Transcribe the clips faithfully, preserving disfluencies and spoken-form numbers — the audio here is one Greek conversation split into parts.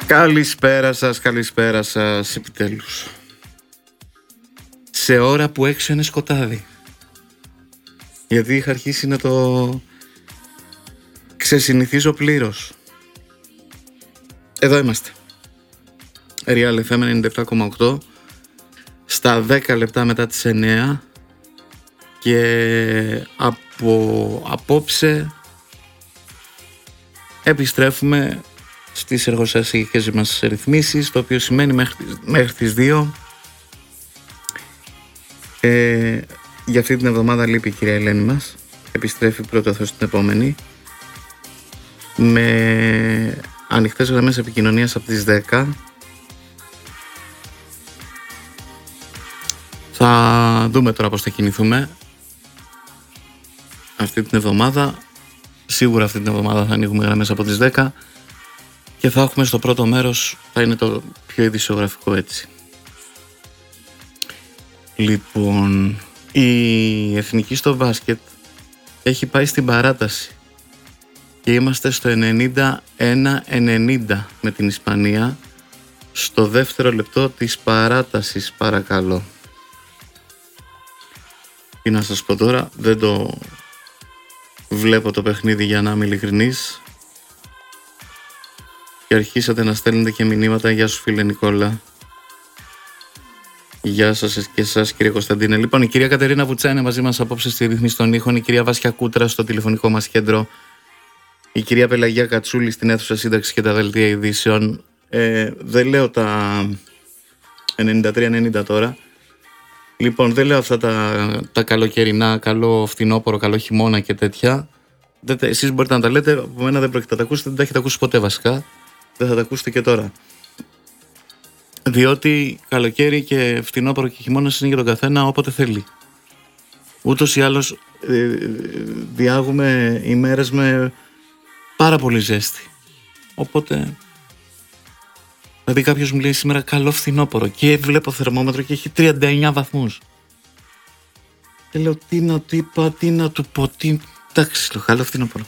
Καλησπέρα σας, καλησπέρα σας, επιτέλους. Σε ώρα που έξω είναι σκοτάδι. Γιατί είχα αρχίσει να το ξεσυνηθίζω πλήρως. Εδώ είμαστε. Real εφ εμ ενενήντα επτά κόμμα οκτώ. Στα δέκα λεπτά μετά τις εννιά. Και από απόψε επιστρέφουμε στις εργοστασιακές μας ρυθμίσεις, το οποίο σημαίνει μέχρι, μέχρι τις δύο. Ε, για αυτή την εβδομάδα λείπει η κυρία Ελένη μας. Επιστρέφει πρώτα Θεός την επόμενη, με ανοιχτές γραμμές επικοινωνίας από τις δέκα. Θα δούμε τώρα πώς θα κινηθούμε αυτή την εβδομάδα. Σίγουρα αυτή την εβδομάδα θα ανοίγουμε γραμμές από τις δέκα και θα έχουμε στο πρώτο μέρος, θα είναι το πιο ειδησιογραφικό έτσι. Λοιπόν, η εθνική στο μπάσκετ έχει πάει στην παράταση και είμαστε στο ενενήντα ένα ενενήντα με την Ισπανία, στο δεύτερο λεπτό της παράτασης, παρακαλώ. Τι να σας πω τώρα, δεν το βλέπω το παιχνίδι για να είμαι ειλικρινής. Και αρχίσατε να στέλνετε και μηνύματα. Γεια σου φίλε Νικόλα. Γεια σας και εσάς κύριε Κωνσταντίνε. Λοιπόν, η κυρία Κατερίνα Βουτσά είναι μαζί μας απόψε στη ρύθμιση των ήχων. Η κυρία Βάσια Κούτρα στο τηλεφωνικό μας κέντρο. Η κυρία Πελαγία Κατσούλη στην αίθουσα σύνταξη και τα δελτία ειδήσεων. Ε, δεν λέω τα ενενήντα τρία ενενήντα τώρα. Λοιπόν, δεν λέω αυτά τα, τα καλοκαιρινά, καλό φθινόπωρο, καλό χειμώνα και τέτοια. Δεν, εσείς μπορείτε να τα λέτε, από μένα δεν πρόκειται να τα ακούσετε, δεν τα έχετε ακούσει ποτέ βασικά. Δεν θα τα ακούσετε και τώρα. Διότι καλοκαίρι και φθινόπωρο και χειμώνας είναι για τον καθένα όποτε θέλει. Ούτως ή άλλως ε, διάγουμε ημέρες με πάρα πολύ ζέστη. Οπότε, δηλαδή κάποιος μου λέει σήμερα καλό φθινόπωρο και βλέπω θερμόμετρο και έχει τριάντα εννιά βαθμούς. Και λέω τι να του είπα, τι να του πω, τι... Εντάξει, το καλό φθινόπωρο.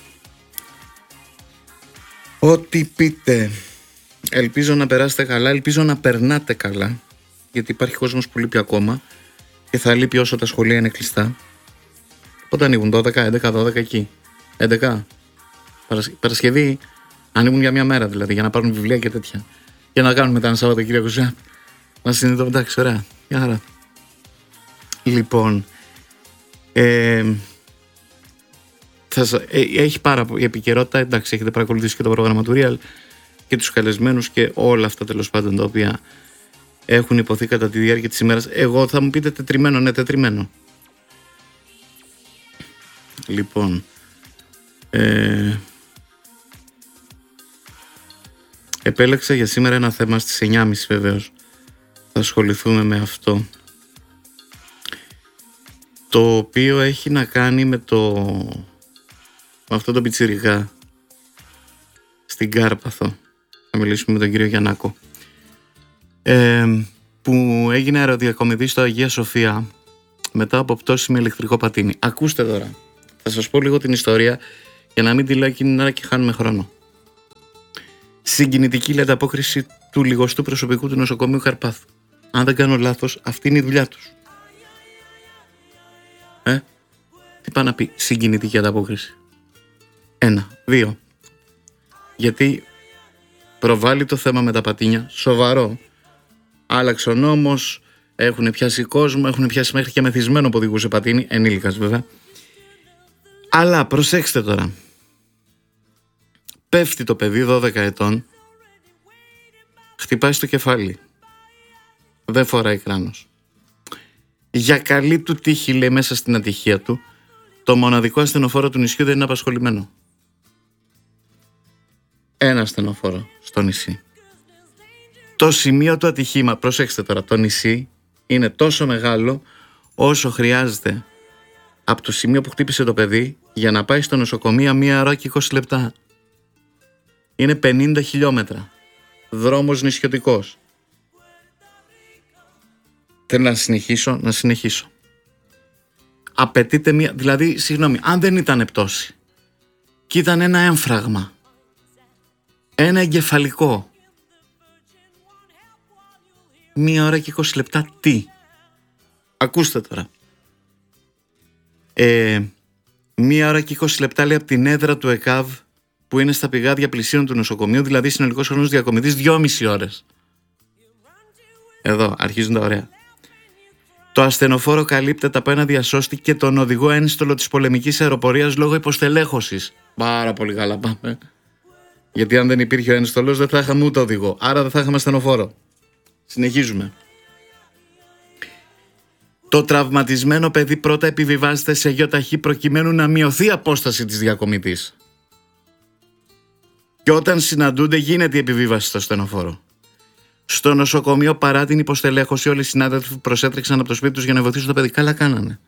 Ό,τι πείτε. Ελπίζω να περάσετε καλά, ελπίζω να περνάτε καλά, γιατί υπάρχει κόσμος που λείπει ακόμα και θα λείπει όσο τα σχολεία είναι κλειστά. Πότε ανοίγουν, δώδεκα, έντεκα, δώδεκα εκεί. έντεκα. Παρασκευή ανοίγουν για μια μέρα δηλαδή, για να πάρουν βιβλία και τέτοια. Για να κάνουν μετά ένα Σαββατοκύριακο. Να συνειδητοποιήσουμε, εντάξει, ωραία. Για χαρά. Λοιπόν, ε, θα, ε, έχει πάρα πολύ επικαιρότητα. Εντάξει, έχετε παρακολουθήσει και το πρόγραμμα του Real και τους καλεσμένους και όλα αυτά τέλος πάντων τα οποία έχουν υποθεί κατά τη διάρκεια της ημέρας. Εγώ θα μου πείτε τετριμένο, ναι, τετριμένο. Λοιπόν, ε, επέλεξα για σήμερα ένα θέμα στις εννιά και μισή βεβαίως. Θα ασχοληθούμε με αυτό. Το οποίο έχει να κάνει με το με αυτό το πιτσιρικά στην Κάρπαθο. Θα μιλήσουμε με τον κύριο Γιαννάκο. Ε, που έγινε αεροδιακομιδή στο Αγία Σοφία μετά από πτώση με ηλεκτρικό πατίνι. Ακούστε τώρα. Θα σας πω λίγο την ιστορία για να μην τη λέω εκείνη την ώρα και χάνουμε χρόνο. Συγκινητική λέει ανταπόκριση του λιγοστού προσωπικού του νοσοκομείου Καρπάθου. Αν δεν κάνω λάθος, αυτή είναι η δουλειά τους. Ε, τι πάει να πει συγκινητική ανταπόκριση. Ένα, δύο. Γιατί προβάλλει το θέμα με τα πατίνια, σοβαρό. Άλλαξε ο νόμος, έχουν πιάσει κόσμο, έχουν πιάσει μέχρι και μεθυσμένο που οδηγούσε πατίνι, ενήλικας βέβαια. Αλλά προσέξτε τώρα. Πέφτει το παιδί δώδεκα ετών, χτυπάει στο κεφάλι. Δεν φοράει κράνος. Για καλή του τύχη, λέει μέσα στην ατυχία του, το μοναδικό ασθενοφόρο του νησιού δεν είναι απασχολημένο. Ένα ασθενοφόρο στο νησί. Το σημείο του ατυχήμα, προσέξτε τώρα, το νησί είναι τόσο μεγάλο όσο χρειάζεται από το σημείο που χτύπησε το παιδί για να πάει στο νοσοκομείο μία ώρα και είκοσι λεπτά. Είναι πενήντα χιλιόμετρα. Δρόμος νησιωτικός. Θέλω να συνεχίσω, να συνεχίσω. Απαιτείται μία, δηλαδή, συγγνώμη, αν δεν ήταν πτώση και ήταν ένα έμφραγμα, ένα εγκεφαλικό, Μία ώρα και είκοσι λεπτά τι? Ακούστε τώρα. Ε, μία ώρα και είκοσι λεπτά λέει από την έδρα του ΕΚΑΒ που είναι στα πηγάδια πλησίων του νοσοκομείου, δηλαδή συνολικός χρόνος διακομιδής δυόμιση ώρες. Εδώ αρχίζουν τα ωραία. Το ασθενοφόρο καλύπτεται από ένα διασώστη και τον οδηγό ένστολο της πολεμικής αεροπορίας λόγω υποστελέχωσης. Πάρα πολύ καλά πάμε. Γιατί αν δεν υπήρχε ο ένστολος δεν θα είχαμε ούτε οδηγό, άρα δεν θα είχαμε ασθενοφόρο. Συνεχίζουμε. Το τραυματισμένο παιδί πρώτα επιβιβάζεται σε γιοταχή προκειμένου να μειωθεί η απόσταση της διακομιδής. Και όταν συναντούνται γίνεται η επιβίβαση στο ασθενοφόρο. Στο νοσοκομείο, παρά την υποστελέχωση, όλοι οι συνάδελφοι προσέτρεξαν από το σπίτι τους για να βοηθήσουν το παιδί. Καλά κάνανε.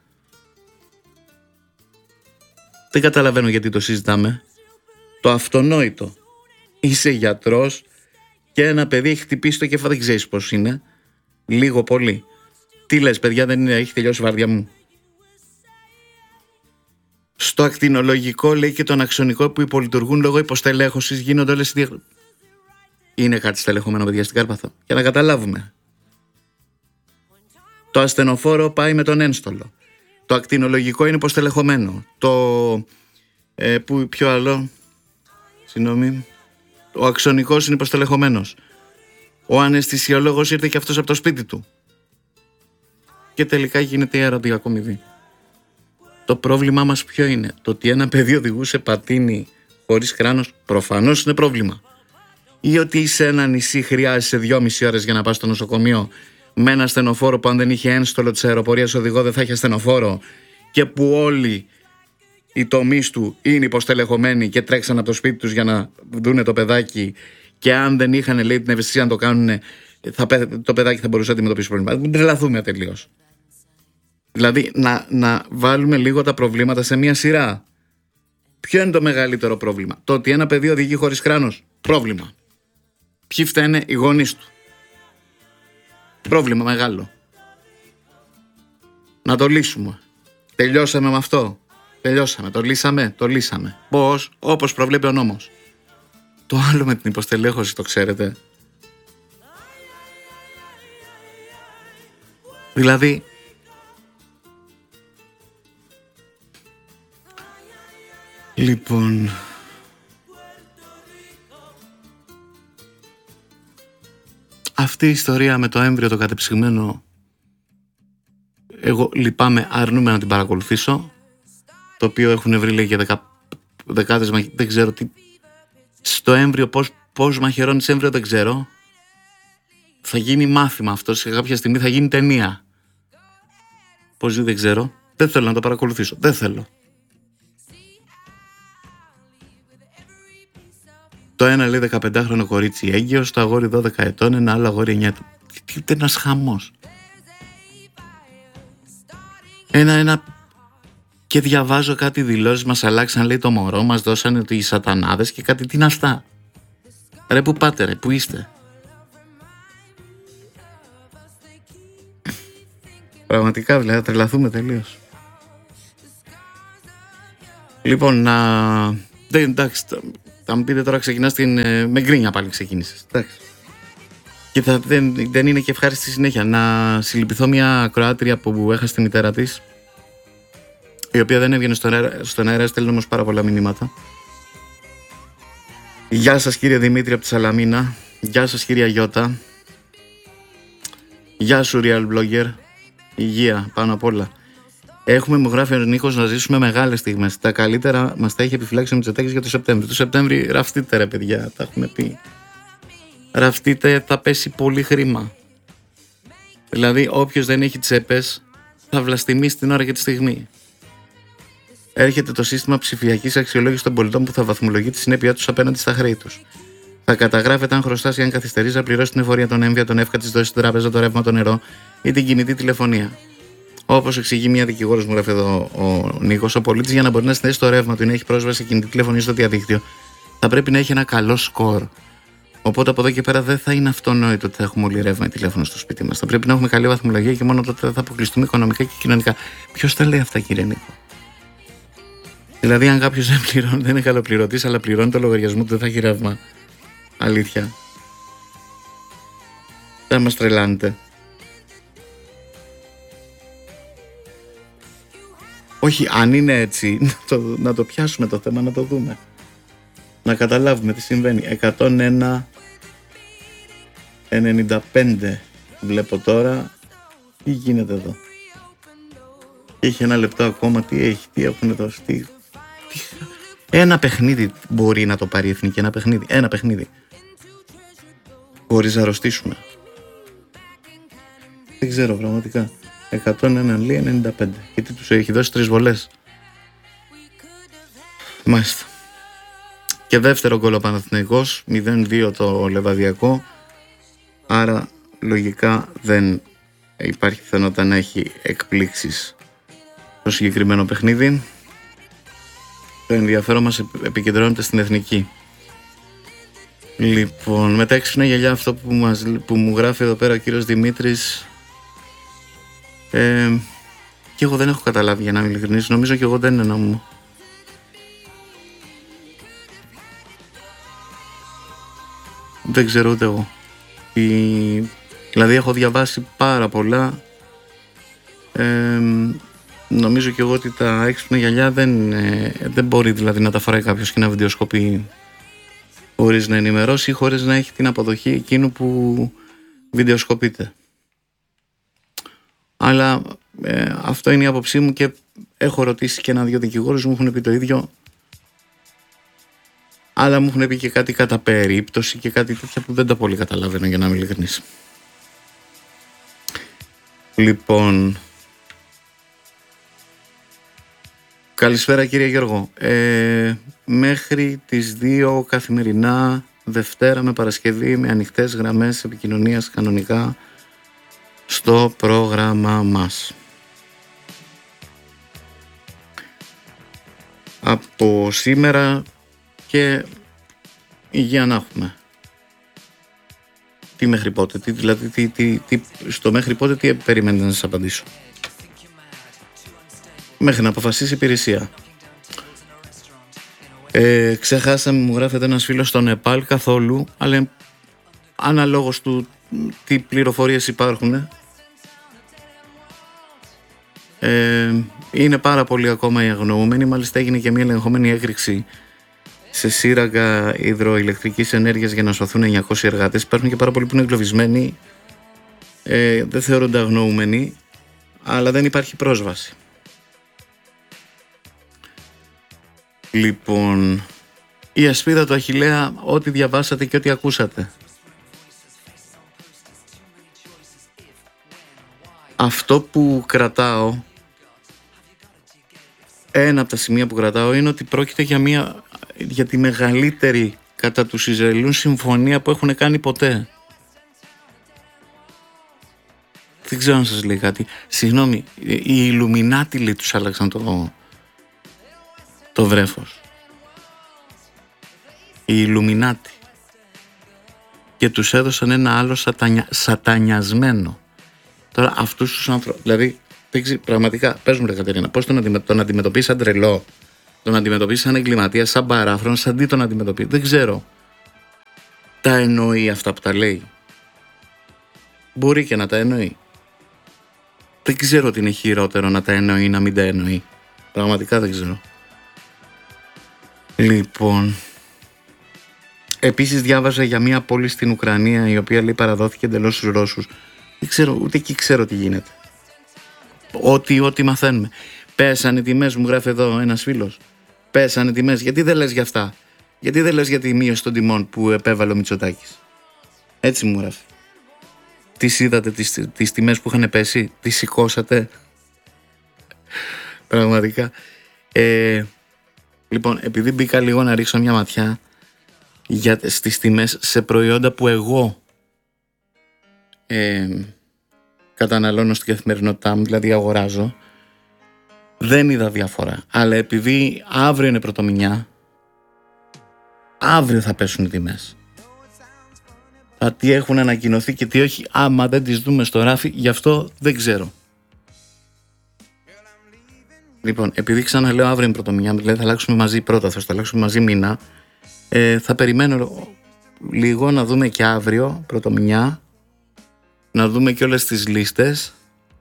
Δεν καταλαβαίνω γιατί το συζητάμε. Το αυτονόητο. Είσαι γιατρός και ένα παιδί έχει χτυπήσει το κεφάλι, δεν ξέρεις πώς είναι. Λίγο πολύ. Τι λες, παιδιά, δεν είναι, έχει τελειώσει η βάρδια μου? Στο ακτινολογικό, λέει, και τον αξονικό που υπολειτουργούν λόγω υποστελέχωσης γίνονται όλες οι δια... Είναι κάτι στελεχωμένο, παιδιά, στην Κάρπαθο. Για να καταλάβουμε. Το ασθενοφόρο πάει με τον ένστολο. Το ακτινολογικό είναι υποστελεχωμένο. Το... Ε, που πιο άλλο... Συγγνώμη... Ο αξονικός είναι υποστελεχωμένος. Ο αναισθησιολόγος ήρθε και αυτός από το σπίτι του. Και τελικά γίνεται η αεροδιακομιδή. Το πρόβλημά μας ποιο είναι? Το ότι ένα παιδί οδηγούσε πατίνι χωρίς κράνος, προφανώς είναι πρόβλημα. Ή ότι σε ένα νησί χρειάζεσαι δυόμιση ώρες για να πας στο νοσοκομείο με ένα ασθενοφόρο που αν δεν είχε ένστολο της αεροπορίας οδηγό δεν θα είχε ασθενοφόρο και που όλοι οι τομείς του είναι υποστελεχωμένοι και τρέξαν από το σπίτι τους για να δούνε το παιδάκι και αν δεν είχαν, λέει, την ευαισθησία να το κάνουν, θα, το παιδάκι θα μπορούσε να αντιμετωπίσει πρόβλημα. Μην τρελαθούμε τελείως. Δηλαδή να, να βάλουμε λίγο τα προβλήματα σε μια σειρά. Ποιο είναι το μεγαλύτερο πρόβλημα? Το ότι ένα παιδί οδηγεί χωρίς κράνος. Πρόβλημα. Ποιοι φταίνε? Οι γονείς του. Πρόβλημα μεγάλο. Να το λύσουμε. Τελειώσαμε με αυτό. Τελειώσαμε. Το λύσαμε. Το λύσαμε. Πώς? Όπως προβλέπει ο νόμος. Το άλλο με την υποστελέχωση το ξέρετε? Δηλαδή Λοιπόν αυτή η ιστορία με το έμβριο το κατεψυγμένο, εγώ λυπάμαι, αρνούμαι να την παρακολουθήσω. Το οποίο έχουν βρει, λέει, για δεκα, δεκάδες μαχ... δεν ξέρω τι. Στο έμβριο πώς, πώς μαχαιρώνεις έμβριο δεν ξέρω. Θα γίνει μάθημα αυτό, σε κάποια στιγμή θα γίνει ταινία. Πώς δεν ξέρω. Δεν θέλω να το παρακολουθήσω, δεν θέλω. Το ένα, λέει, δεκαπεντάχρονο κορίτσι έγκυος, το αγόρι δώδεκα ετών, ένα άλλο αγόρι εννιά ετών. Τι είναι ένας χαμός. Ένα, ένα... Και διαβάζω κάτι δηλώσεις, μας αλλάξαν, λέει, το μωρό, μας δώσανε οι σατανάδες και κάτι. Τι είναι αυτά? Ρε, που πάτε, ρε, που είστε? Πραγματικά, δηλαδή, θα τρελαθούμε τελείως. Λοιπόν, να... Δεν, εντάξει, θα μου πείτε τώρα, ξεκινάς την... με γκρίνια πάλι ξεκίνησες. Εντάξει. Και θα, δεν, δεν είναι και ευχάριστη συνέχεια. Να συλληπιθώ μια ακροάτρια που έχασε τη μητέρα της, η οποία δεν έβγαινε στον αέρα, στον αέρα, στέλνει όμως πάρα πολλά μηνύματα. Γεια σας, κύριε Δημήτρη από τη Σαλαμίνα. Γεια σας, κυρία Γιώτα. Γεια σου, real blogger. Υγεία πάνω απ' όλα. Έχουμε, μου γράφει ο Νίκος, να ζήσουμε μεγάλες στιγμές. Τα καλύτερα μας τα έχει επιφυλάξει ο Μητσοτάκης για το Σεπτέμβριο. Το Σεπτέμβριο ραφτείτε, ρε παιδιά, τα έχουμε πει. Ραφτείτε, θα πέσει πολύ χρήμα. Δηλαδή, όποιος δεν έχει τσέπες θα βλαστημίσει την ώρα και τη στιγμή. Έρχεται το σύστημα ψηφιακής αξιολόγησης των πολιτών που θα βαθμολογεί τη συνέπειά τους απέναντι στα χρέη τους. Θα καταγράφεται αν χρωστάς ή αν καθυστερείς να πληρώσει την εφορία, τον έμβια, τον εύκα, τις δόσεις στην τράπεζα, το ρεύμα, το νερό ή την κινητή τηλεφωνία. Όπως εξηγεί μια δικηγόρος, μου γράφει εδώ ο Νίκος, ο πολίτης για να μπορεί να συνδέσει το ρεύμα του ή να έχει πρόσβαση σε κινητή τηλεφωνία στο διαδίκτυο θα πρέπει να έχει ένα καλό σκορ. Οπότε από εδώ και πέρα δεν θα είναι αυτονόητο ότι θα έχουμε όλοι ρεύμα ή τηλέφωνο στο σπίτι μας. Θα πρέπει να έχουμε καλή βαθμολογία και μόνο τότε θα αποκλειστούμε οικονομικά και κοινωνικά. Ποιος τα λέει αυτά, κύριε Νίκο? Δηλαδή, αν κάποιος δεν πληρώνει, δεν είναι καλοπληρωτής, αλλά πληρώνει το λογαριασμό του, δεν θα έχει ρεύμα. Αλήθεια. Δεν μας τρελάνετε. Όχι, αν είναι έτσι, να το, να το πιάσουμε το θέμα, να το δούμε. Να καταλάβουμε τι συμβαίνει. εκατόν ένα ενενήντα πέντε βλέπω τώρα. Τι γίνεται εδώ? Έχει ένα λεπτό ακόμα. Τι έχει, τι έχουν δώσει, τι... τι... Ένα παιχνίδι μπορεί να το πάρει η Εθνική. Ένα παιχνίδι, ένα παιχνίδι. Χωρίς να αρρωστήσουμε. Δεν ξέρω πραγματικά. εκατόν ένα λέει ενενήντα πέντε. Γιατί τους έχει δώσει τρεις βολές. Μάλιστα. Και δεύτερο γκολ ο Παναθηναϊκός, μηδέν δύο το Λεβαδιακό. Άρα λογικά δεν υπάρχει πιθανότητα να έχει εκπλήξεις το συγκεκριμένο παιχνίδι. Το ενδιαφέρον μας επικεντρώνεται στην Εθνική. Λοιπόν, με τα έξυπνα γυαλιά, αυτό που, μας, που μου γράφει εδώ πέρα ο κύριος Δημήτρης, ε, και εγώ δεν έχω καταλάβει, για να είμαι ειλικρινής. Νομίζω και εγώ δεν είναι νόμιμο. Δεν ξέρω ούτε εγώ. Η... Δηλαδή έχω διαβάσει πάρα πολλά. Ε, νομίζω και εγώ ότι τα έξυπνα γυαλιά δεν, ε, δεν μπορεί δηλαδή να τα φοράει κάποιος και να βιντεοσκοπεί χωρίς να ενημερώσει ή χωρίς να έχει την αποδοχή εκείνου που βιντεοσκοπείται. Αλλά ε, αυτό είναι η άποψή μου και έχω ρωτήσει και ένα-δυο δικηγόρους, μου έχουν πει το ίδιο. Αλλά μου έχουν πει και κάτι κατά περίπτωση και κάτι τέτοια που δεν τα πολύ καταλαβαίνω, για να είμαι ειλικρινής. Λοιπόν, καλησπέρα κύριε Γιώργο. Ε, μέχρι τις δύο καθημερινά, Δευτέρα με Παρασκευή, με ανοιχτές γραμμές επικοινωνίας κανονικά στο πρόγραμμα μας. Από σήμερα και υγεία να έχουμε. Τι μέχρι πότε, τι, δηλαδή τι, τι, τι, στο μέχρι πότε τι περιμένετε να σας απαντήσω? Μέχρι να αποφασίσει η υπηρεσία. Ε, ξεχάσαμε, μου γράφεται ένας φίλος στο Νεπάλ, καθόλου, αλλά αναλόγως του τι πληροφορίες υπάρχουν. Ε, είναι πάρα πολύ ακόμα οι αγνοούμενοι. Μάλιστα έγινε και μια ελεγχόμενη έκρηξη σε σύραγγα υδροηλεκτρικής ενέργειας για να σωθούν εννιακόσιοι εργάτες. Υπάρχουν και πάρα πολλοί που είναι εγκλωβισμένοι, ε, δεν θεωρούνται αγνοούμενοι, αλλά δεν υπάρχει πρόσβαση. Λοιπόν, η ασπίδα του Αχιλλέα, ό,τι διαβάσατε και ό,τι ακούσατε. Αυτό που κρατάω, ένα από τα σημεία που κρατάω, είναι ότι πρόκειται για, μια, για τη μεγαλύτερη κατά τους Ισραηλούς συμφωνία που έχουν κάνει ποτέ. Δεν ξέρω αν σας λέει κάτι. Συγγνώμη, οι Ιλουμινάτι λέει τους άλλαξαν το, το βρέφος. Οι Ιλουμινάτι. Και τους έδωσαν ένα άλλο σατανια, σατανιασμένο. Τώρα αυτούς τους άνθρωπους, δηλαδή, πραγματικά, πες μου ρε Κατερίνα, πώς τον, αντιμε, τον αντιμετωπίσει σαν τρελό, τον αντιμετωπίσει σαν εγκληματία, σαν παράφρον, σαν τι τον αντιμετωπίσει, δεν ξέρω. Τα εννοεί αυτά που τα λέει? Μπορεί και να τα εννοεί. Δεν ξέρω τι είναι χειρότερο, να τα εννοεί ή να μην τα εννοεί. Πραγματικά δεν ξέρω. Λοιπόν, επίσης διάβαζα για μια πόλη στην Ουκρανία η οποία λέει παραδόθηκε εντελώς στους Ρώσους. Δεν ξέρω, ούτε εκεί ξέρω τι γίνεται. Ό,τι, ό,τι μαθαίνουμε. Πέσανε οι τιμές, μου γράφει εδώ ένας φίλος. Πέσανε οι τιμές. Γιατί δεν λες για αυτά? Γιατί δεν λες για τη μείωση των τιμών που επέβαλε ο Μητσοτάκης? Έτσι μου γράφει. Τις είδατε τις, τις τιμές που είχαν πέσει? Τις σηκώσατε? Πραγματικά. Ε, λοιπόν, επειδή μπήκα λίγο να ρίξω μια ματιά για, στις τιμές σε προϊόντα που εγώ ε, καταναλώνω στην καθημερινότητά μου, δηλαδή αγοράζω, δεν είδα διαφορά. Αλλά επειδή αύριο είναι πρωτομηνιά, αύριο θα πέσουν οι τιμές. Θα τι έχουν ανακοινωθεί και τι όχι, άμα δεν τις δούμε στο ράφι, γι' αυτό δεν ξέρω. Λοιπόν, επειδή ξαναλέω αύριο είναι πρωτομηνιά, δηλαδή θα αλλάξουμε μαζί πρώτα, θα αλλάξουμε μαζί μήνα, ε, θα περιμένω λίγο να δούμε και αύριο πρωτομηνιά να δούμε και όλες τις λίστες,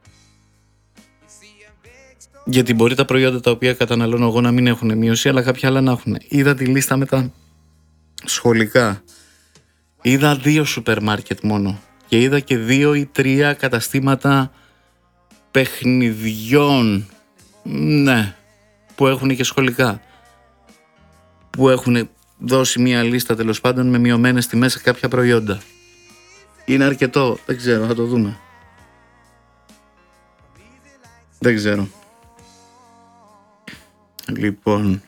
γιατί μπορεί τα προϊόντα τα οποία καταναλώνω εγώ να μην έχουν μείωση, αλλά κάποια άλλα να έχουν. Είδα τη λίστα με τα σχολικά. Είδα δύο σούπερ μάρκετ μόνο και είδα και δύο ή τρία καταστήματα παιχνιδιών, ναι, που έχουν και σχολικά, που έχουν δώσει μια λίστα τέλος πάντων με μειωμένες τιμές σε κάποια προϊόντα. Είναι αρκετό, δεν ξέρω, θα το δούμε. Δεν ξέρω. Λοιπόν,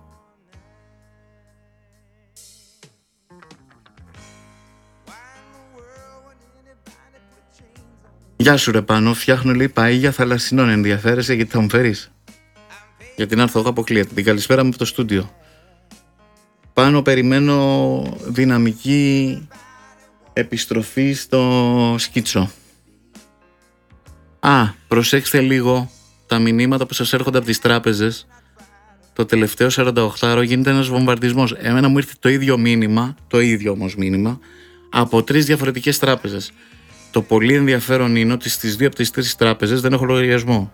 γεια σου ρε Πάνο, φτιάχνω λέει παΐγια θαλασσινών, ενδιαφέρεσαι γιατί θα μου φέρεις? Γιατί να έρθω εγώ αποκλείεται. Την καλησπέρα μου από το στούντιο. Πάνω περιμένω δυναμική επιστροφή στο σκίτσο. Α, προσέξτε λίγο τα μηνύματα που σας έρχονται από τις τράπεζες. Το τελευταίο σαρανταοκτάωρο γίνεται ένας βομβαρδισμός. Εμένα μου ήρθε το ίδιο μήνυμα, το ίδιο όμως μήνυμα, από τρεις διαφορετικές τράπεζες. Το πολύ ενδιαφέρον είναι ότι στις δύο από τις τρεις τράπεζες δεν έχω λογαριασμό.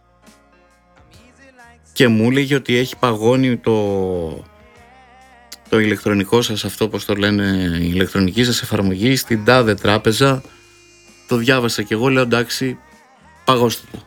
Και μου έλεγε ότι έχει παγώνει το, το ηλεκτρονικό σας, αυτό πως το λένε, η ηλεκτρονική σας εφαρμογή στην τάδε τράπεζα. Το διάβασα και εγώ, λέω εντάξει, παγώστε το.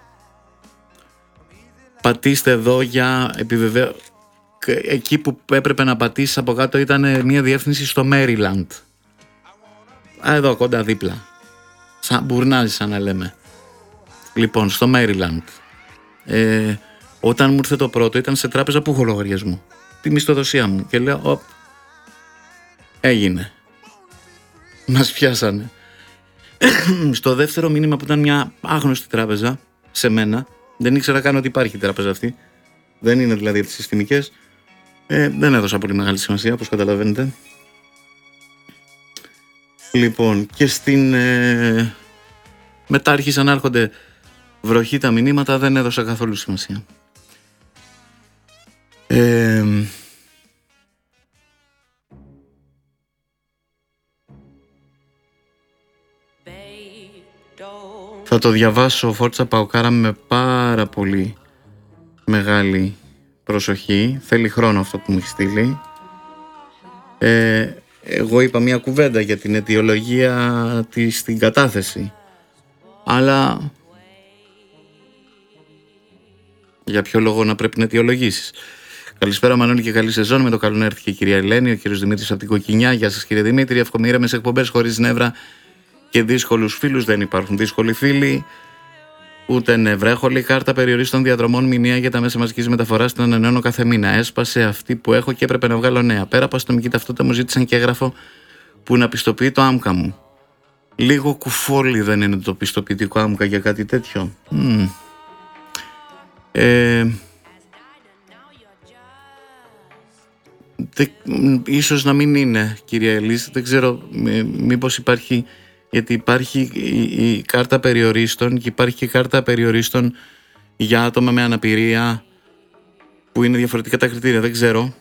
Πατήστε εδώ για επιβεβαίω. Εκεί που έπρεπε να πατήσεις από κάτω ήταν μια διεύθυνση στο Maryland. Α, εδώ κοντά δίπλα. Σαν μπουρνάζει, σαν να λέμε. Λοιπόν, στο Maryland. Ε, όταν μου ήρθε το πρώτο ήταν σε τράπεζα που έχω λογαριασμό. Τη μισθοδοσία μου. Και λέω, οπ, έγινε. Μας πιάσανε. Στο δεύτερο μήνυμα που ήταν μια άγνωστη τράπεζα σε μένα, δεν ήξερα καν ότι υπάρχει η τράπεζα αυτή. Δεν είναι δηλαδή από τις συστημικές. Ε, δεν έδωσα πολύ μεγάλη σημασία, όπως καταλαβαίνετε. Λοιπόν, και στην... Ε, μετά άρχισαν να έρχονται βροχή τα μηνύματα, δεν έδωσα καθόλου σημασία. Ε, θα το διαβάσω Φόρτσα Παοκάρα με πάρα πολύ μεγάλη προσοχή. Θέλει χρόνο αυτό που μου έχει στείλει. Ε, εγώ είπα μια κουβέντα για την αιτιολογία της στην κατάθεση. Αλλά για ποιο λόγο να πρέπει να αιτιολογήσεις? Καλησπέρα Μανώλη και καλή σεζόν. Με το καλό να έρθει και η κυρία Ελένη, ο κύριος Δημήτρης από την Κοκκινιά. Γεια σας κύριε Δημήτρη, εύχομαι εκπομπές χωρίς νεύρα και δύσκολους φίλους. Δεν υπάρχουν δύσκολοι φίλοι, ούτε νεύρα. Έχω λέει κάρτα περιορίστων διαδρομών μηνιαία για τα μέσα μαζικής μεταφοράς, την ανανεώνω κάθε μήνα. Έσπασε αυτή που έχω και έπρεπε να βγάλω νέα. Πέρα από αστυνομική ταυτότητα μου ζήτησαν και έγγραφο που να πιστοποιεί το άμκα μου. Λίγο κουφόλι δεν είναι το πιστοποιητικό άμκα για κάτι τέτοιο? Mm. Ε, δε, ίσως να μην είναι κυρία Ελίζα, δεν ξέρω, μήπως υπάρχει, γιατί υπάρχει η, η κάρτα περιορίστων και υπάρχει και η κάρτα περιορίστων για άτομα με αναπηρία που είναι διαφορετικά τα κριτήρια, δεν ξέρω.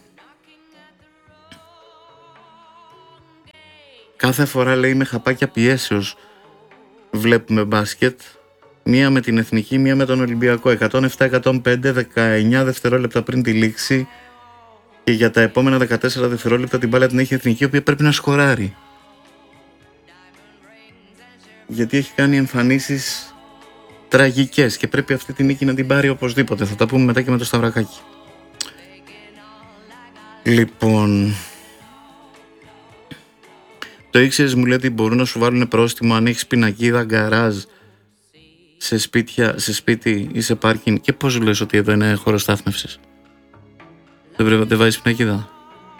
Κάθε φορά λέει με χαπάκια πιέσεως βλέπουμε μπάσκετ, μία με την Εθνική, μία με τον Ολυμπιακό, εκατόν επτά εκατόν πέντε, δεκαεννιά δευτερόλεπτα πριν τη λήξη, και για τα επόμενα δεκατέσσερα δευτερόλεπτα την μπάλα την έχει η Εθνική, η οποία πρέπει να σκοράρει, γιατί έχει κάνει εμφανίσεις τραγικές και πρέπει αυτή τη νίκη να την πάρει οπωσδήποτε. Θα τα πούμε μετά και με το Σταυρακάκι. Λοιπόν, το ήξερες, μου λέει ότι μπορούν να σου βάλουν πρόστιμο αν έχεις πινακίδα γκαράζ σε, σπίτια, σε σπίτι ή σε πάρκινγκ. Και πώς λες ότι εδώ είναι χώρος στάθμευσης? Δεν πρέπει να δεν βάζεις πινακίδα?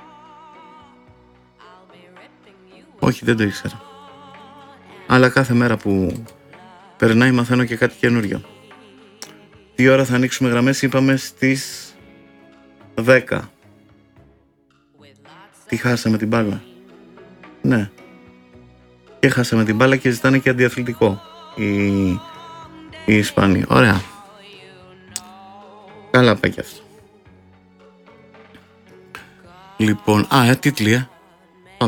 Όχι, δεν το ήξερα. Αλλά κάθε μέρα που περνάει μαθαίνω και κάτι καινούριο. Τι ώρα θα ανοίξουμε γραμμές? Είπαμε στις δέκα. Τι χάσαμε την μπάλα? Ναι. Και χάσαμε την μπάλα και ζητάνε και αντιαθλητικό οι, οι Ισπανοί. Ωραία. Καλά πάει και αυτό. Λοιπόν, α, ε, τίτλοι, ε.